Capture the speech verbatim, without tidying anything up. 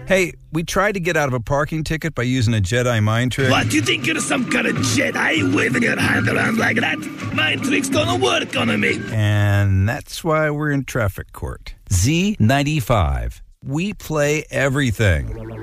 Hey, we tried to get out of a parking ticket by using a Jedi mind trick. What, you think you're some kind of Jedi waving your hand around like that? Mind tricks don't work on me. And that's why we're in traffic court. Z ninety-five. We play everything.